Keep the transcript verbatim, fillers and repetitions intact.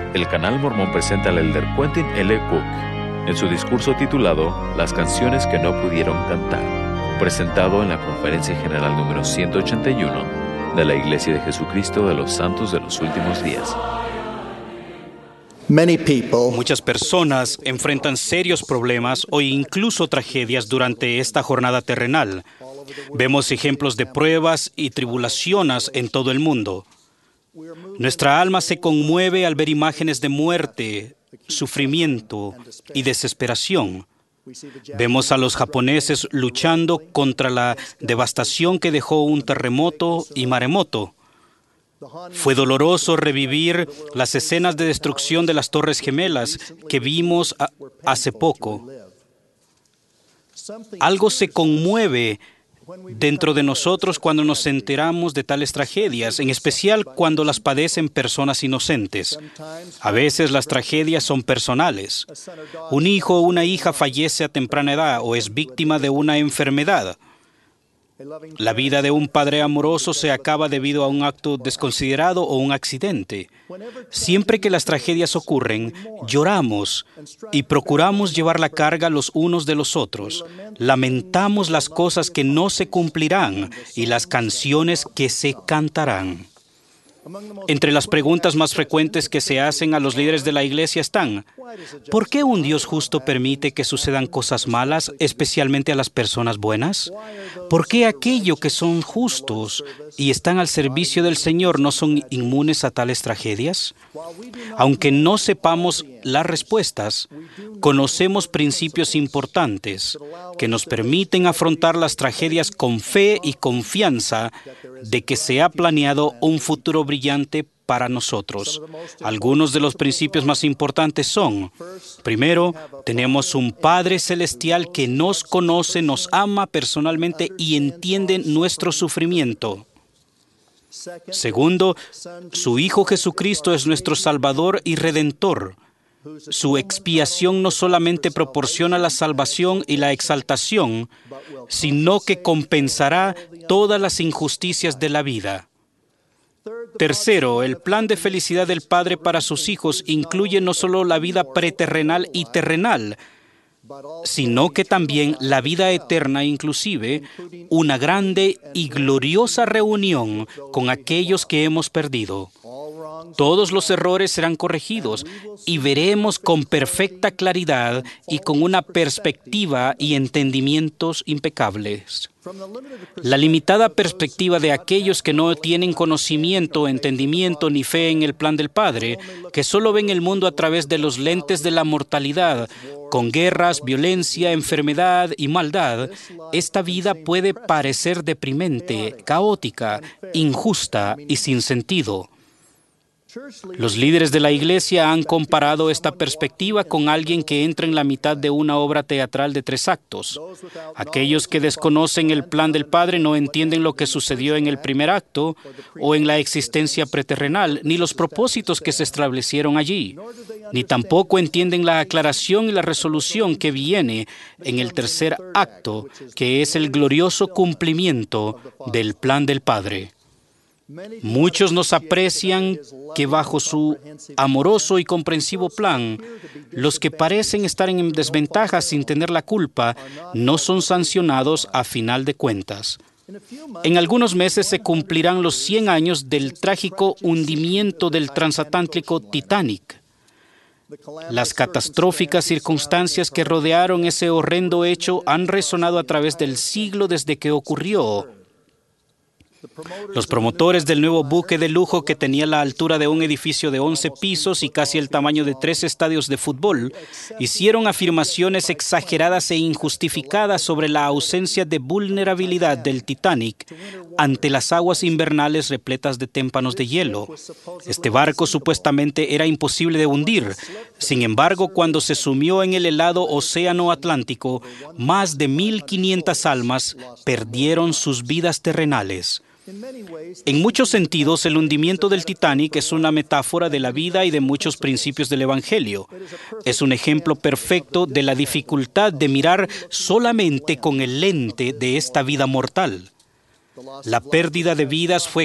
el Canal Mormón presenta al elder Quentin L. Cook en su discurso titulado Las canciones que no pudieron cantar, presentado en la Conferencia General número ciento ochenta y uno de la Iglesia de Jesucristo de los Santos de los Últimos Días. Muchas personas enfrentan serios problemas o incluso tragedias durante esta jornada terrenal. Vemos ejemplos de pruebas y tribulaciones en todo el mundo. Nuestra alma se conmueve al ver imágenes de muerte, sufrimiento y desesperación. Vemos a los japoneses luchando contra la devastación que dejó un terremoto y maremoto. Fue doloroso revivir las escenas de destrucción de las Torres Gemelas que vimos a- hace poco. Algo se conmueve dentro de nosotros cuando nos enteramos de tales tragedias, en especial cuando las padecen personas inocentes. A veces las tragedias son personales. Un hijo o una hija fallece a temprana edad o es víctima de una enfermedad. La vida de un padre amoroso se acaba debido a un acto desconsiderado o un accidente. Siempre que las tragedias ocurren, lloramos y procuramos llevar la carga los unos de los otros. Lamentamos las cosas que no se cumplirán y las canciones que se cantarán. Entre las preguntas más frecuentes que se hacen a los líderes de la iglesia están: ¿por qué un Dios justo permite que sucedan cosas malas, especialmente a las personas buenas? ¿Por qué aquellos que son justos y están al servicio del Señor no son inmunes a tales tragedias? Aunque no sepamos las respuestas, conocemos principios importantes que nos permiten afrontar las tragedias con fe y confianza de que se ha planeado un futuro brillante para nosotros. Algunos de los principios más importantes son: primero, tenemos un Padre Celestial que nos conoce, nos ama personalmente y entiende nuestro sufrimiento. Segundo, su Hijo Jesucristo es nuestro Salvador y Redentor. Su expiación no solamente proporciona la salvación y la exaltación, sino que compensará todas las injusticias de la vida. Tercero, el plan de felicidad del Padre para sus hijos incluye no solo la vida preterrenal y terrenal, sino que también la vida eterna, inclusive una grande y gloriosa reunión con aquellos que hemos perdido. Todos los errores serán corregidos y veremos con perfecta claridad y con una perspectiva y entendimientos impecables. La limitada perspectiva de aquellos que no tienen conocimiento, entendimiento ni fe en el plan del Padre, que solo ven el mundo a través de los lentes de la mortalidad, con guerras, violencia, enfermedad y maldad, esta vida puede parecer deprimente, caótica, injusta y sin sentido. Los líderes de la iglesia han comparado esta perspectiva con alguien que entra en la mitad de una obra teatral de tres actos. Aquellos que desconocen el plan del Padre no entienden lo que sucedió en el primer acto o en la existencia preterrenal, ni los propósitos que se establecieron allí, ni tampoco entienden la aclaración y la resolución que viene en el tercer acto, que es el glorioso cumplimiento del plan del Padre. Muchos nos aprecian que bajo su amoroso y comprensivo plan, los que parecen estar en desventaja sin tener la culpa, no son sancionados a final de cuentas. En algunos meses se cumplirán los cien años del trágico hundimiento del transatlántico Titanic. Las catastróficas circunstancias que rodearon ese horrendo hecho han resonado a través del siglo desde que ocurrió. Los promotores del nuevo buque de lujo, que tenía la altura de un edificio de once pisos y casi el tamaño de tres estadios de fútbol, hicieron afirmaciones exageradas e injustificadas sobre la ausencia de vulnerabilidad del Titanic ante las aguas invernales repletas de témpanos de hielo. Este barco supuestamente era imposible de hundir. Sin embargo, cuando se sumió en el helado océano Atlántico, más de mil quinientas almas perdieron sus vidas terrenales. En muchos sentidos, el hundimiento del Titanic es una metáfora de la vida y de muchos principios del Evangelio. Es un ejemplo perfecto de la dificultad de mirar solamente con el lente de esta vida mortal. La pérdida de vidas fue